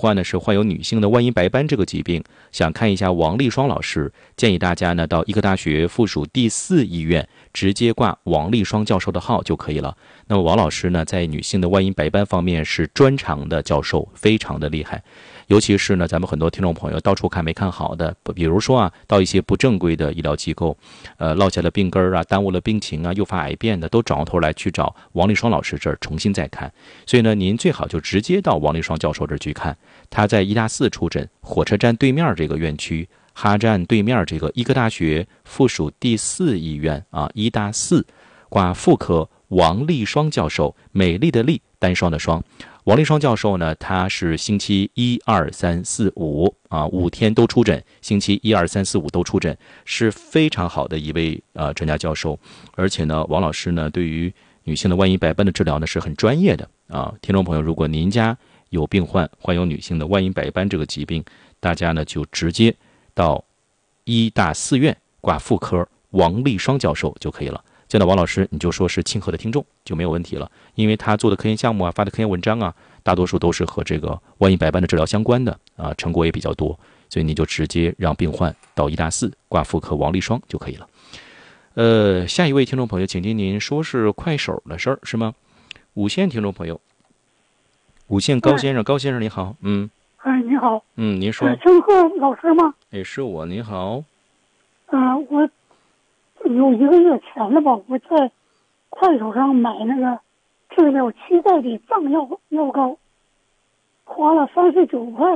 患呢是患有女性的外阴白斑这个疾病，想看一下王丽双老师，建议大家呢到医科大学附属第4医院直接挂王丽双教授的号就可以了。那么王老师呢在女性的外阴白斑方面是专长的教授，非常的厉害。尤其是呢咱们很多听众朋友到处看没看好的，比如说到一些不正规的医疗机构，落下了病根耽误了病情诱发癌变的，都转过头来去找王丽双老师这儿重新再看。所以呢您最好就直接到王丽双教授这儿去看，他在医大4出诊，火车站对面这个院区，哈站对面这个医科大学附属第4医院医大4挂妇科王丽双教授，美丽的丽，单双的双。王丽双教授呢，他是星期1、2、3、4、5天都出诊，星期1、2、3、4、5都出诊，是非常好的一位专家教授。而且呢，王老师呢对于女性的外阴白斑的治疗呢是很专业的听众朋友，如果您家有病患有女性的外阴白斑这个疾病，大家呢就直接到医大4院挂妇科王丽双教授就可以了。见到王老师你就说是庆贺的听众就没有问题了，因为他做的科研项目发的科研文章大多数都是和这个外阴白斑的治疗相关的成果也比较多，所以你就直接让病患到医大4挂妇科王丽双就可以了。下一位听众朋友，请听您说是快手的事儿是吗？5线听众朋友，5线高先生，高先生你好。 你好。 您说。 郑鹤老师吗？ 是我，您好。 我有1个月前了吧，我在快手上买那个治疗脐带的藏药膏，花了39块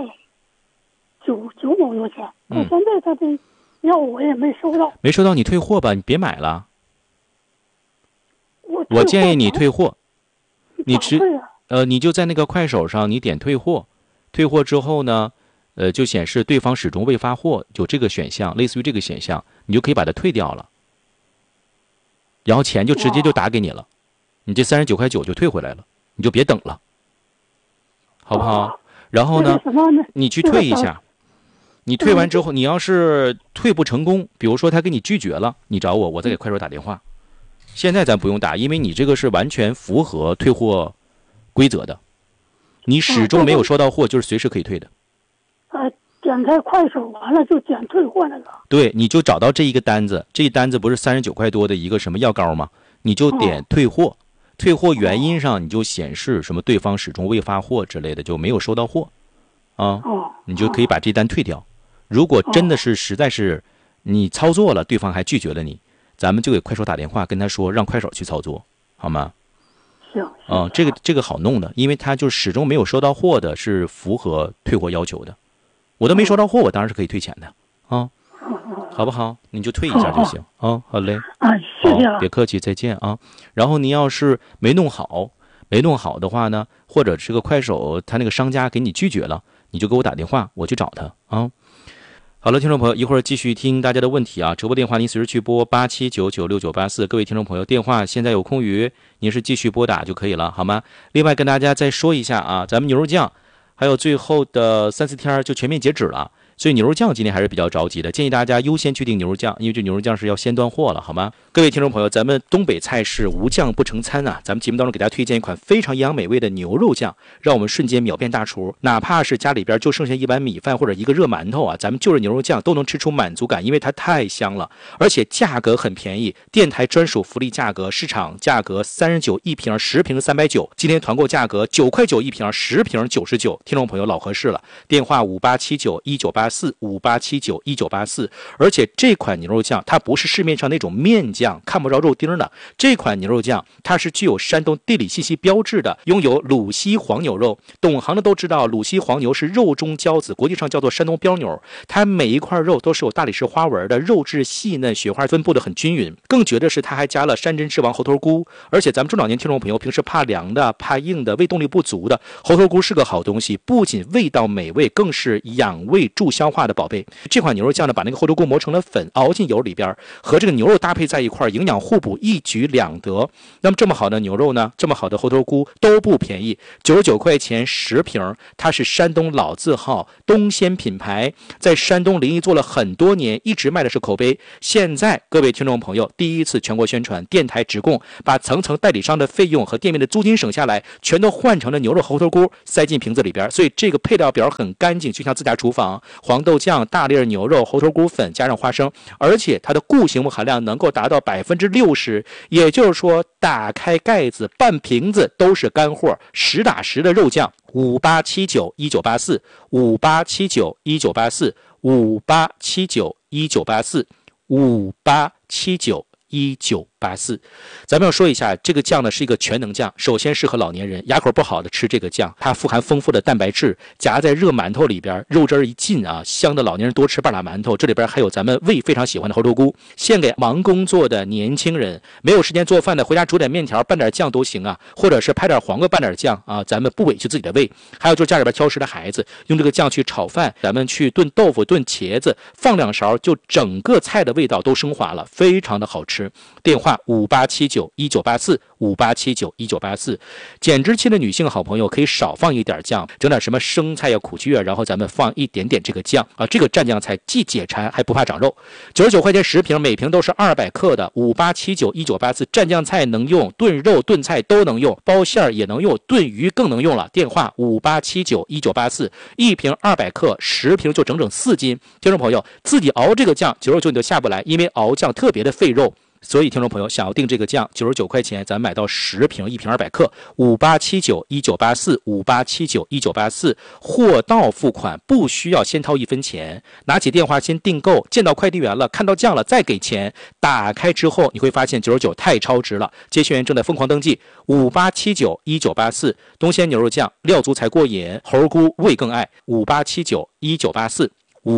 9毛多钱，到现在他的药我也没收到。 没收到你退货吧，你别买了。我建议你退货。你就在那个快手上你点退货，退货之后呢就显示对方始终未发货，有这个选项，类似于这个选项，你就可以把它退掉了，然后钱就直接就打给你了，你这39块9就退回来了，你就别等了，好不好？然后呢你去退一下，你退完之后你要是退不成功，比如说他给你拒绝了，你找我再给快手打电话。现在咱不用打，因为你这个是完全符合退货规则的，你始终没有收到货就是随时可以退的。 点开快手完了就点退货那个。对， 你就找到这一个单子，这一单子不是39块多的一个什么药膏吗？你就点退货，退货原因上你就显示什么对方始终未发货之类的，就没有收到货你就可以把这单退掉。如果真的是实在是你操作了对方还拒绝了你，咱们就给快手打电话跟他说让快手去操作，好吗？ 行。 这个好弄的，因为他就始终没有收到货的是符合退货要求的。我都没收到货，我当然是可以退钱的好不好？你就退一下就行好嘞。 谢谢别客气，再见然后你要是没弄好的话呢，或者这个快手他那个商家给你拒绝了，你就给我打电话，我去找他好了，听众朋友，一会儿继续听大家的问题直播电话您随时去拨87996984，各位听众朋友，电话现在有空余，您是继续拨打就可以了，好吗？另外跟大家再说一下咱们牛肉酱还有最后的3、4天就全面截止了，所以牛肉酱今天还是比较着急的，建议大家优先去订牛肉酱，因为这牛肉酱是要先断货了，好吗？各位听众朋友，咱们东北菜是无酱不成餐咱们节目当中给大家推荐一款非常营养美味的牛肉酱，让我们瞬间秒变大厨，哪怕是家里边就剩下一碗米饭或者一个热馒头咱们就着牛肉酱都能吃出满足感，因为它太香了，而且价格很便宜，电台专属福利价格，市场价格39一瓶，10瓶390，今天团购价格9块9一瓶，10瓶99，听众朋友老合适了，电话58791984，58791984。而且这款牛肉酱它不是市面上那种面酱看不着肉丁的，这款牛肉酱它是具有山东地理信息标志的，拥有鲁西黄牛肉，懂行的都知道鲁西黄牛是肉中骄子，国际上叫做山东标牛，它每一块肉都是有大理石花纹的，肉质细嫩，雪花分布的很均匀，更绝的是它还加了山珍之王猴头菇，而且咱们中老年听众朋友平时怕凉的怕硬的胃动力不足的，猴头菇是个好东西，不仅味道美味，更是养胃助消化的宝贝。这款牛肉酱呢，把那个猴头菇磨成了粉，熬进油里边，和这个牛肉搭配在一块，营养互补，一举两得。那么这么好的牛肉呢，这么好的猴头菇都不便宜，99块钱10瓶，它是山东老字号东鲜品牌，在山东临沂做了很多年，一直卖的是口碑。现在各位听众朋友第一次全国宣传，电台直供，把层层代理商的费用和店面的租金省下来，全都换成了牛肉猴头菇，塞进瓶子里边，所以这个配料表很干净，就像自家厨房。黄豆酱、大粒牛肉、猴头菇粉加上花生，而且它的固形物含量能够达到60%，也就是说打开盖子半瓶子都是干货，实打实的肉酱。58791984 58791984 58791984 58791984。咱们要说一下，这个酱呢是一个全能酱，首先适合老年人，牙口不好的吃这个酱，它富含丰富的蛋白质，夹在热馒头里边，肉汁一进啊，香的老年人多吃半拉馒头。这里边还有咱们胃非常喜欢的猴头菇，献给忙工作的年轻人，没有时间做饭的，回家煮点面条拌点酱都行啊，或者是拍点黄瓜拌点酱啊，咱们不委屈自己的胃。还有就是家里边挑食的孩子，用这个酱去炒饭，咱们去炖豆腐、炖茄子，放2勺，就整个菜的味道都升华了，非常的好吃。电话58791984 58791984。减脂期的女性好朋友可以少放一点酱，整点什么生菜呀、苦苣啊，然后咱们放一点点这个酱啊，这个蘸酱菜既解馋还不怕长肉。99块钱10瓶，每瓶都是200克的。58791984蘸酱菜能用，炖肉炖菜都能用，包馅儿也能用，炖鱼更能用了。电话58791984，一瓶200克，10瓶就整整4斤。听众朋友自己熬这个酱，99你就下不来，因为熬酱特别的费肉。所以听众朋友想要订这个酱，99块钱咱买到10瓶，一瓶200克。58791984 58791984，货到付款，不需要先掏1分钱，拿起电话先订购，见到快递员了，看到酱了再给钱。打开之后你会发现99太超值了，接线员正在疯狂登记。58791984，东鲜牛肉酱，料足才过瘾，猴菇味更爱。58791984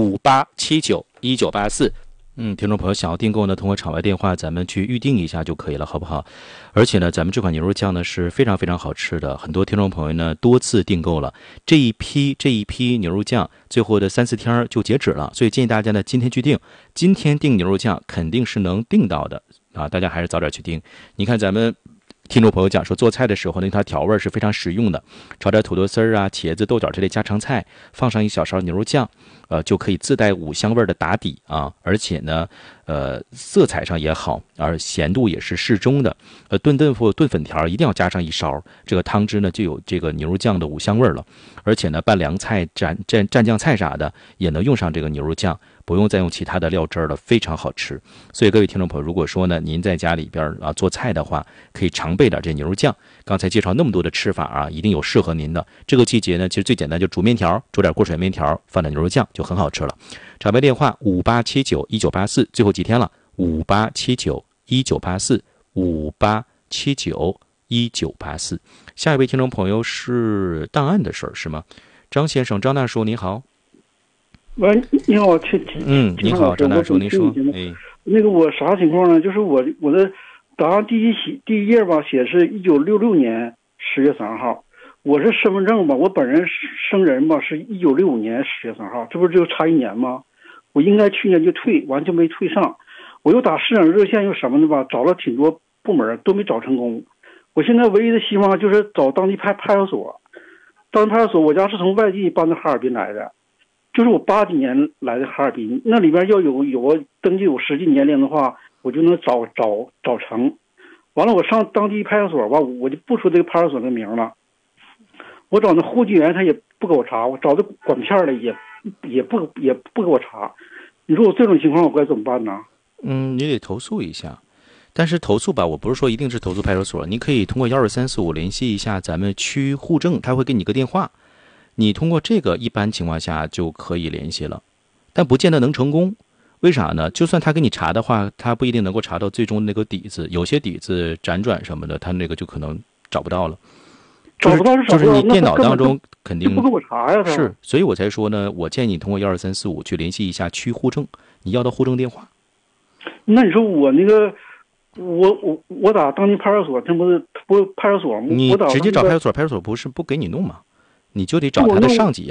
58791984。听众朋友想要订购呢，通过场外电话咱们去预定一下就可以了，好不好？而且呢，咱们这款牛肉酱呢是非常非常好吃的，很多听众朋友呢多次订购了这一批牛肉酱，最后的3-4天就截止了，所以建议大家呢今天去订，今天订牛肉酱肯定是能订到的啊，大家还是早点去订。你看咱们听众朋友讲说，做菜的时候呢，它调味是非常实用的，炒点土豆丝啊、茄子、豆角这类家常菜，放上1小勺牛肉酱，就可以自带5香味的打底啊，而且呢，色彩上也好，而咸度也是适中的。炖豆腐、炖粉条一定要加上1勺，这个汤汁呢就有这个牛肉酱的5香味了。而且呢，拌凉菜、蘸酱菜啥的也能用上这个牛肉酱，不用再用其他的料汁了，非常好吃。所以各位听众朋友，如果说呢您在家里边做菜的话，可以常备点这牛肉酱。刚才介绍那么多的吃法啊，一定有适合您的。这个季节呢，其实最简单就煮面条，煮点过水面条，放点牛肉酱就很好吃了。场外电话58791984，最后几天了，58791984 58791984。下一位听众朋友是档案的事儿是吗？张先生，张大叔您好。 喂，你好， 你好，张大叔，您说。 那个我啥情况呢？就是我的档案第一页吧，写是1966年10月3号，我是身份证吧，我本人生人吧是1965年10月3号，这不是就差1年吗？我应该去年就退，完就没退上。我又打市长热线又什么的吧，找了挺多部门都没找成功。我现在唯一的希望就是找当地派出所。当地派出所，我家是从外地搬到哈尔滨来的。就是我80几年来的哈尔滨，那里边要有登记有实际年龄的话，我就能找成。完了，我上当地派出所吧，我就不说这个派出所的名了。我找那户籍员他也不给我查，我找的管片的也不给我查。你说我这种情况我该怎么办呢？ 你得投诉一下。但是投诉吧，我不是说一定是投诉派出所，你可以通过12345联系一下咱们区户政，他会给你个电话。你通过这个一般情况下就可以联系了，但不见得能成功。为啥呢？就算他给你查的话，他不一定能够查到最终那个底子，有些底子辗转什么的，他那个就可能找不到了。 找不到是就是你电脑当中肯定不给我查呀。 是，所以我才说呢，我建议你通过12345去联系一下区户政，你要到户政电话。 那你说我那个，我打当地派出所，他不派出所， 你直接找派出所，派出所不给你弄吗？你就得找他的上级